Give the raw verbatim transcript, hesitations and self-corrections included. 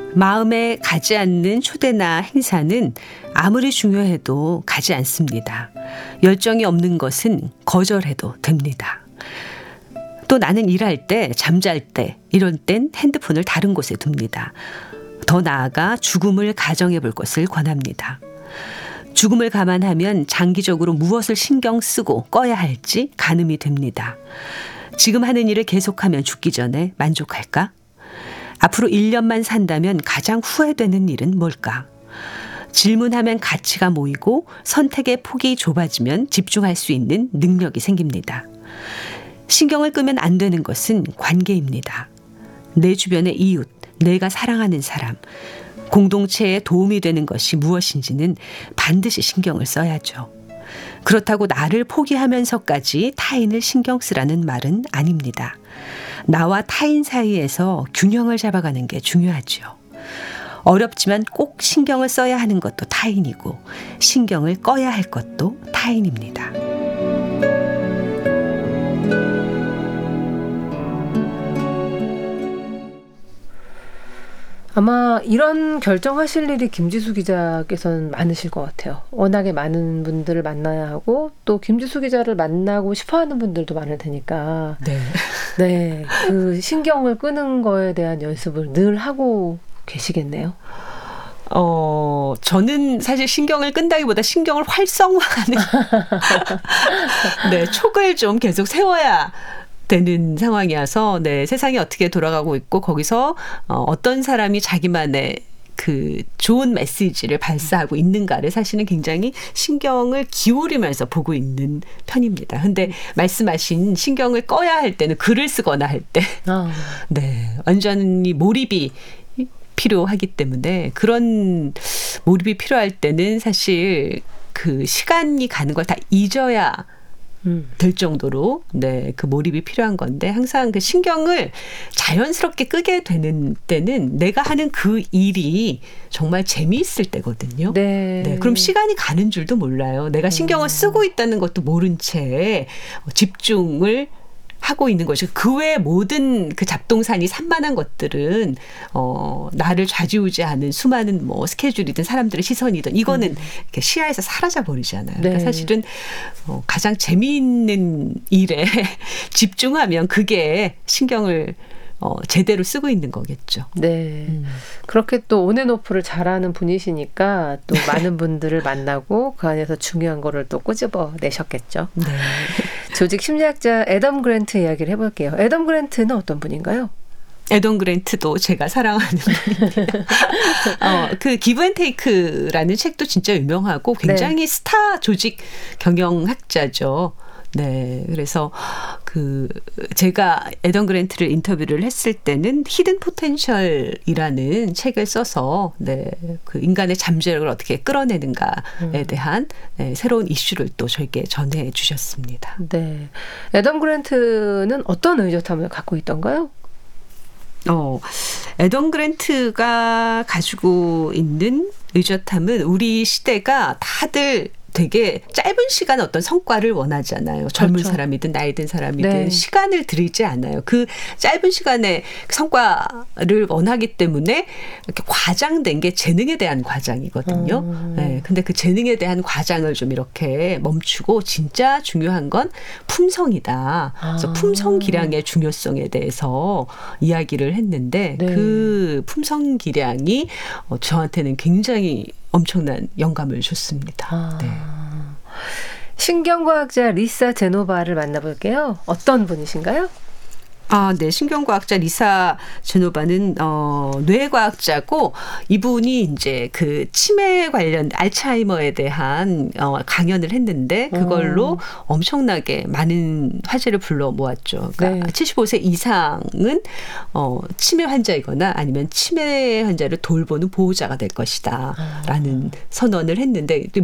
마음에 가지 않는 초대나 행사는 아무리 중요해도 가지 않습니다. 열정이 없는 것은 거절해도 됩니다. 또 나는 일할 때, 잠잘 때, 이럴 땐 핸드폰을 다른 곳에 둡니다. 더 나아가 죽음을 가정해 볼 것을 권합니다. 죽음을 감안하면 장기적으로 무엇을 신경 쓰고 꺼야 할지 가늠이 됩니다. 지금 하는 일을 계속하면 죽기 전에 만족할까? 앞으로 일 년만 산다면 가장 후회되는 일은 뭘까? 질문하면 가치가 모이고 선택의 폭이 좁아지면 집중할 수 있는 능력이 생깁니다. 신경을 끄면 안 되는 것은 관계입니다. 내 주변의 이웃, 내가 사랑하는 사람, 공동체에 도움이 되는 것이 무엇인지는 반드시 신경을 써야죠. 그렇다고 나를 포기하면서까지 타인을 신경 쓰라는 말은 아닙니다. 나와 타인 사이에서 균형을 잡아가는 게 중요하죠. 어렵지만 꼭 신경을 써야 하는 것도 타인이고 신경을 꺼야 할 것도 타인입니다. 아마 이런 결정하실 일이 김지수 기자께서는 많으실 것 같아요. 워낙에 많은 분들을 만나야 하고 또 김지수 기자를 만나고 싶어하는 분들도 많을 테니까 네. 네, 그 신경을 끄는 거에 대한 연습을 늘 하고 계시겠네요. 어, 저는 사실 신경을 끈다기보다 신경을 활성화하는 네, 촉을 좀 계속 세워야 되는 상황이어서 네, 세상이 어떻게 돌아가고 있고 거기서 어, 어떤 사람이 자기만의 그 좋은 메시지를 발사하고 있는가를 사실은 굉장히 신경을 기울이면서 보고 있는 편입니다. 근데 말씀하신 신경을 꺼야 할 때는 글을 쓰거나 할 때 어. 네, 완전히 몰입이 필요하기 때문에 그런 몰입이 필요할 때는 사실 그 시간이 가는 걸 다 잊어야 음. 될 정도로 네, 그 몰입이 필요한 건데 항상 그 신경을 자연스럽게 끄게 되는 때는 내가 하는 그 일이 정말 재미있을 때거든요. 네. 네, 그럼 시간이 가는 줄도 몰라요. 내가 신경을 쓰고 있다는 것도 모른 채 집중을 하고 있는 것이 그 외 모든 그 잡동사니 산만한 것들은 어, 나를 좌지우지하는 수많은 뭐 스케줄이든 사람들의 시선이든 이거는 음. 이렇게 시야에서 사라져 버리잖아요. 네. 그러니까 사실은 어, 가장 재미있는 일에 집중하면 그게 신경을 어, 제대로 쓰고 있는 거겠죠. 네. 음. 그렇게 또 온앤오프를 잘하는 분이시니까 또 많은 분들을 만나고 그 안에서 중요한 거를 또 꼬집어 내셨겠죠. 네. 조직 심리학자 애덤 그랜트 이야기를 해볼게요. 애덤 그랜트는 어떤 분인가요? 애덤 그랜트도 제가 사랑하는 분입니다. 어, 그 기브 앤 테이크라는 책도 진짜 유명하고 굉장히 네. 스타 조직 경영학자죠. 네, 그래서 그 제가 애덤 그랜트를 인터뷰를 했을 때는 히든 포텐셜이라는 책을 써서 네, 그 인간의 잠재력을 어떻게 끌어내는가에 음. 대한 네, 새로운 이슈를 또 저에게 전해 주셨습니다. 네, 애덤 그랜트는 어떤 의젓함을 갖고 있던가요? 어, 애덤 그랜트가 가지고 있는 의젓함은 우리 시대가 다들 되게 짧은 시간 어떤 성과를 원하잖아요. 젊은 그렇죠. 사람이든 나이 든 사람이든 네. 시간을 들이지 않아요. 그 짧은 시간에 성과를 원하기 때문에 이렇게 과장된 게 재능에 대한 과장이거든요. 음. 네, 근데 그 재능에 대한 과장을 좀 이렇게 멈추고 진짜 중요한 건 품성이다. 그래서 아. 품성 기량의 중요성에 대해서 이야기를 했는데 네. 그 품성 기량이 저한테는 굉장히 엄청난 영감을 줬습니다. 아. 네. 신경과학자 리사 제노바를 만나볼게요. 어떤 분이신가요? 아, 네. 신경과학자 리사 제노바는 어, 뇌과학자고 이분이 이제 그 치매 관련 알츠하이머에 대한 어, 강연을 했는데 그걸로 오. 엄청나게 많은 화제를 불러 모았죠. 그러니까 네. 칠십오 세 이상은 어, 치매 환자이거나 아니면 치매 환자를 돌보는 보호자가 될 것이다라는 아. 선언을 했는데